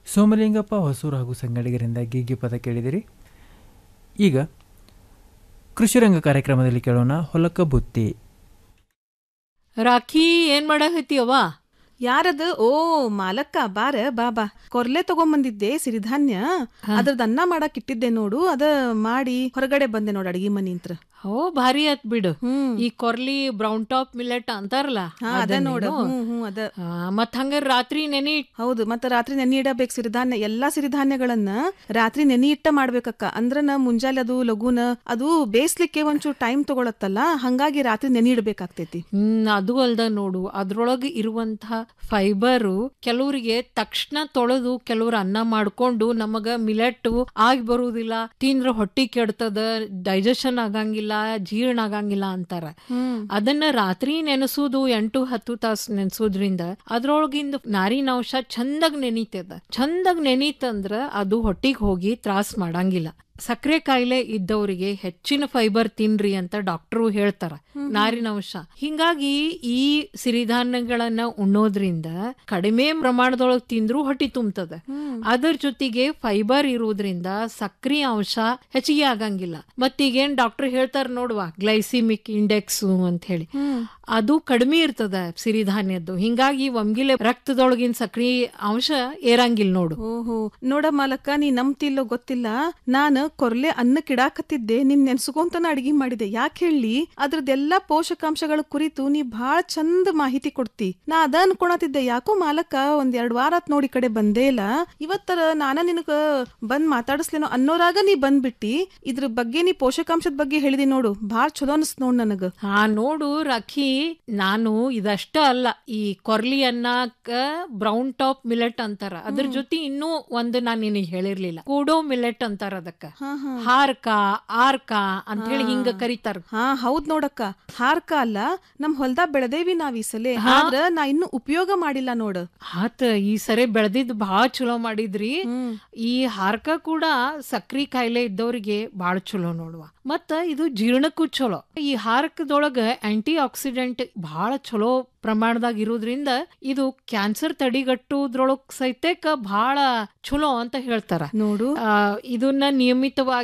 ಸೋಮಲಿಂಗಪ್ಪ ಹೊಸೂರು ಹಾಗೂ ಸಂಗಡಿಗರಿಂದ ಗೀಗಿ ಪದ ಕೇಳಿದಿರಿ. ಈಗ ಕೃಷಿರಂಗ ಕಾರ್ಯಕ್ರಮದಲ್ಲಿ ಕೇಳೋಣ ಹೊಲಕ ಬುತ್ತಿ. ರಾಖಿ ಏನ್ ಮಾಡಾಕತ್ತೀಯವ್ವ? ಯಾರದ? ಓ ಮಾಲಕ್ಕ, ಬಾರ ಬಾಬಾ. ಕೊರ್ಲೆ ತಗೊಂಬಂದಿದ್ದೆ ಸಿರಿಧಾನ್ಯ, ಅದ್ರದ್ದು ಅನ್ನ ಮಾಡಕ್ ಇಟ್ಟಿದ್ದೆ ನೋಡು. ಅದ ಮಾಡಿ ಹೊರಗಡೆ ಬಂದೆ ನೋಡು ಅಡಿಗೆ ಮನಿಂತ್ರ. ಓ ಭಾರಿ ಆತ್ ಬಿಡು. ಈ ಕೊರ್ಲಿ ಬ್ರೌನ್ ಟಾಪ್ ಮಿಲೆಟ್ ಅಂತಾರಲ್ಲ ಅದ ನೋಡು. ಅದ ಮತ್ ಹಂಗಾರ ರಾತ್ರಿ ನೆನಿ? ಹೌದು, ಮತ್ತ ರಾತ್ರಿ ನೆನಿ ಇಡಬೇಕು ಸಿರಿಧಾನ್ಯ. ಎಲ್ಲಾ ಸಿರಿಧಾನ್ಯಗಳನ್ನ ರಾತ್ರಿ ನೆನಿ ಇಟ್ಟ ಮಾಡ್ಬೇಕಕ್ಕ. ಅಂದ್ರನ ಮುಂಜಾಲೆ ಅದು ಲಘುನ ಅದು ಬೇಯಿಸ್ಲಿಕ್ಕೆ ಒಂಚೂರು ಟೈಮ್ ತಗೊಳತ್ತಲ್ಲ, ಹಂಗಾಗಿ ರಾತ್ರಿ ನೆನಿ ಇಡ್ಬೇಕಾಗ್ತೈತಿ. ಅದು ಅಲ್ದ ನೋಡು, ಅದ್ರೊಳಗೆ ಇರುವಂತಹ ಫೈಬರು ಕೆಲವರಿಗೆ ತಕ್ಷಣ ತೊಳೆದು ಕೆಲವ್ರು ಅನ್ನ ಮಾಡ್ಕೊಂಡು ನಮಗ ಮಿಲೆಟ್ ಆಗಿ ಬರುವುದಿಲ್ಲ, ತಿಂದ್ರ ಹೊಟ್ಟಿ ಕೆಡ್ತದ, ಡೈಜೆಷನ್ ಆಗಂಗಿಲ್ಲ, ಜೀರ್ಣ ಆಗಂಗಿಲ್ಲ ಅಂತಾರ. ಅದನ್ನ ರಾತ್ರಿ ನೆನೆಸುದು 8-10 ತಾಸು ನೆನೆಸೋದ್ರಿಂದ ಅದ್ರೊಳಗಿಂದ ನಾರಿನಾಂಶ ಚಂದಾಗ ನೆನೀತದ. ಚಂದಾಗ ನೆನೀತಂದ್ರ ಅದು ಹೊಟ್ಟಿಗೆ ಹೋಗಿ ತ್ರಾಸ್ ಮಾಡಂಗಿಲ್ಲ. ಸಕ್ಕರೆ ಕಾಯಿಲೆ ಇದ್ದವರಿಗೆ ಹೆಚ್ಚಿನ ಫೈಬರ್ ತಿನ್ರಿ ಅಂತ ಡಾಕ್ಟರು ಹೇಳ್ತಾರ, ನಾರಿನಾಂಶ. ಹಿಂಗಾಗಿ ಈ ಸಿರಿಧಾನ್ಯಗಳನ್ನ ಉಣ್ಣೋದ್ರಿಂದ ಕಡಿಮೆ ಪ್ರಮಾಣದೊಳಗೆ ತಿಂದ್ರೂ ಹೊಟ್ಟಿ ತುಂಬತದ. ಅದರ ಜೊತೆಗೆ ಫೈಬರ್ ಇರೋದ್ರಿಂದ ಸಕ್ರಿ ಅಂಶ ಹೆಚ್ಚಿಗೆ ಆಗಂಗಿಲ್ಲ. ಮತ್ತೀಗೇನ್ ಡಾಕ್ಟರ್ ಹೇಳ್ತಾರ ನೋಡುವ, ಗ್ಲೈಸಿಮಿಕ್ ಇಂಡೆಕ್ಸ್ ಅಂತ ಹೇಳಿ, ಅದು ಕಡಿಮೆ ಇರ್ತದ ಸಿರಿಧಾನ್ಯದ್ದು. ಹಿಂಗಾಗಿ ಒಮ್ಗಿಲೆ ರಕ್ತದೊಳಗಿನ ಸಕ್ರಿ ಅಂಶ ಏರಂಗಿಲ್ಲ ನೋಡು. ಓಹೋ, ನೋಡ ಮಾಲಕ್ಕ, ನೀ ನಂಬ್ತಿಲ್ಲೋ ಗೊತ್ತಿಲ್ಲ, ನಾನು ಕೊರ್ಲೆ ಅನ್ನ ಕಿಡಾಕತ್ತಿದ್ದೆ, ನಿನ್ ನೆನ್ಸ್ಕೊಂತನ ಅಡಿಗೆ ಮಾಡಿದೆ. ಯಾಕೆ ಹೇಳಿ, ಅದ್ರದ್ದೆಲ್ಲಾ ಪೋಷಕಾಂಶಗಳ ಕುರಿತು ನೀ ಭಾಳ ಚಂದ ಮಾಹಿತಿ ಕೊಡ್ತಿ. ನಾ ಅದ ಅನ್ಕೊಳತಿದ್ದೆ, ಯಾಕೋ ಮಾಲಕ್ಕ ಒಂದ್ 2 ವಾರ ಆತ್ ನೋಡಿ ಕಡೆ ಬಂದೇ ಇಲ್ಲ. ಇವತ್ತರ ನಾನ ನಿನಗ ಬಂದ್ ಮಾತಾಡಿಸ್ಲೇನೋ ಅನ್ನೋರಾಗ ನೀ ಬಂದ್ಬಿಟ್ಟಿ. ಇದ್ರ ಬಗ್ಗೆ ನೀ ಪೋಷಕಾಂಶದ ಬಗ್ಗೆ ಹೇಳಿದಿ ನೋಡು, ಭಾಳ ಚಲೋ ಅನಿಸ್ತು ನೋಡ್ ನನಗ. ನೋಡು ರಾಖಿ, ನಾನು ಇದಷ್ಟ ಅಲ್ಲ, ಈ ಕೊರ್ಲಿ ಅನ್ನಕ್ಕ ಬ್ರೌನ್ ಟಾಪ್ ಮಿಲೆಟ್ ಅಂತಾರ, ಅದ್ರ ಜೊತೆ ಇನ್ನೂ ಒಂದು ನಾನು ನಿನಗೆ ಹೇಳಿರ್ಲಿಲ್ಲ, ಕೂಡೋ ಮಿಲೆಟ್ ಅಂತಾರ. ಅದಕ್ಕ ಹಾರ್ಕ ಆರ್ಕ ಅಂತ ಹೇಳಿ ಹಿಂಗ ಕರೀತಾರ. ಹೌದ್ ನೋಡಕ್ಕ, ಹಾರ್ಕ ಅಲ್ಲ, ನಮ್ ಹೊಲ್ದಾಗ ಬೆಳೆದೇವಿ ನಾವ್ ಈ ಸಲ. ಆದ್ರ ನಾ ಇನ್ನು ಉಪಯೋಗ ಮಾಡಿಲ್ಲ ನೋಡು. ಈ ಸರಿ ಬೆಳೆದಿದ್ ಬಾಳ ಚಲೋ ಮಾಡಿದ್ರಿ. ಈ ಹಾರ್ಕ ಕೂಡ ಸಕ್ರಿ ಕಾಯಿಲೆ ಇದ್ದವ್ರಿಗೆ ಬಾಳ ಚಲೋ ನೋಡುವ. ಮತ್ತ ಇದು ಜೀರ್ಣಕ್ಕೂ ಚಲೋ. ಈ ಹಾರ್ಕದೊಳಗ ಆಂಟಿ ಆಕ್ಸಿಡೆಂಟ್ ಬಹಳ ಚಲೋ ಪ್ರಮಾಣದಾಗ ಇರೋದ್ರಿಂದ ಇದು ಕ್ಯಾನ್ಸರ್ ತಡಿಗಟ್ಟುದ್ರೊಳಗ್ ಸಹಿತಕ್ಕ ಬಹಳ ಚಲೋ ಅಂತ ಹೇಳ್ತಾರ ನೋಡು. ಇದನ್ನ ನಿಯಮಿತವಾಗಿ